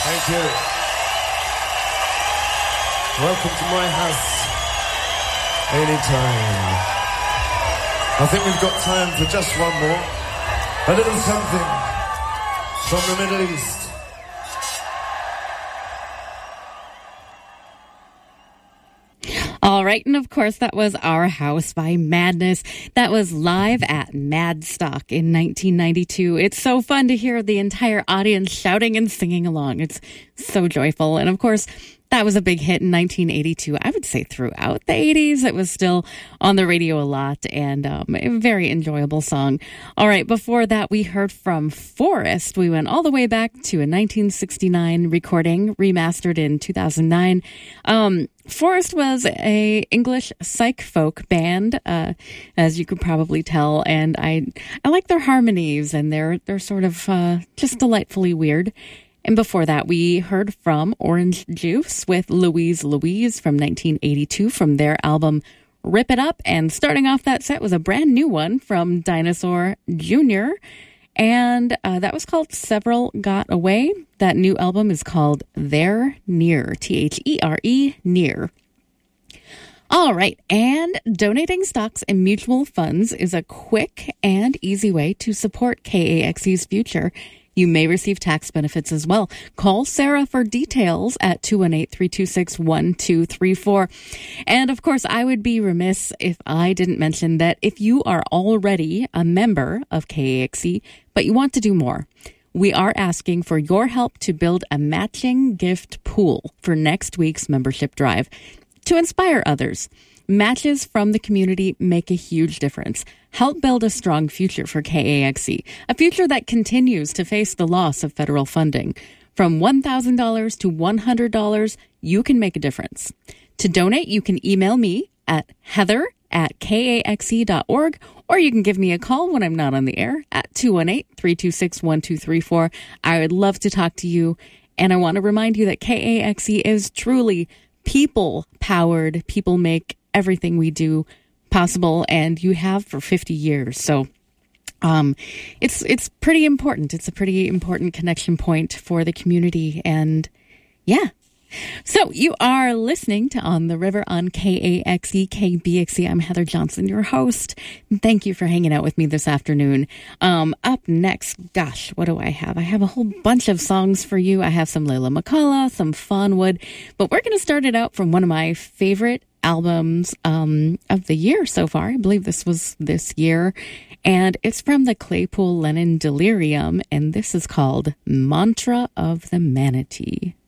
Thank you. Welcome to my house. Anytime. I think we've got time for just one more. A little something from the Middle East. All right, and of course, that was Our House by Madness. That was live at Madstock in 1992. It's so fun to hear the entire audience shouting and singing along. It's so joyful. And of course, that was a big hit in 1982. I would say throughout the 80s, it was still on the radio a lot, and a very enjoyable song. All right, before that, we heard from Forrest. We went all the way back to a 1969 recording, remastered in 2009. Forrest was a English psych folk band, as you could probably tell, and I like their harmonies, and they're sort of just delightfully weird. And before that, we heard from Orange Juice with Louise Louise from 1982 from their album Rip It Up. And starting off that set was a brand new one from Dinosaur Jr. And that was called Several Got Away. That new album is called They're Near, T-H-E-R-E, Near. All right, and donating stocks and mutual funds is a quick and easy way to support KAXE's future. You may receive tax benefits as well. Call Sarah for details at 218-326-1234. And of course, I would be remiss if I didn't mention that if you are already a member of KAXE, but you want to do more, we are asking for your help to build a matching gift pool for next week's membership drive to inspire others. Matches from the community make a huge difference. Help build a strong future for KAXE, a future that continues to face the loss of federal funding. From $1,000 to $100, you can make a difference. To donate, you can email me at heather@kaxe.org, or you can give me a call when I'm not on the air at 218-326-1234. I would love to talk to you, and I want to remind you that KAXE is truly people-powered. People make everything we do possible, and you have for 50 years. So it's pretty important. It's a pretty important connection point for the community. And yeah. So you are listening to On the River on KAXE, KBXE. I'm Heather Johnson, your host. Thank you for hanging out with me this afternoon. Up next, gosh, what do I have? I have a whole bunch of songs for you. I have some Layla McCullough, some Fawnwood, but we're going to start it out from one of my favorite albums of the year so far. I believe this was this year, and it's from the Claypool Lennon Delirium, and this is called Mantra of the Manatee.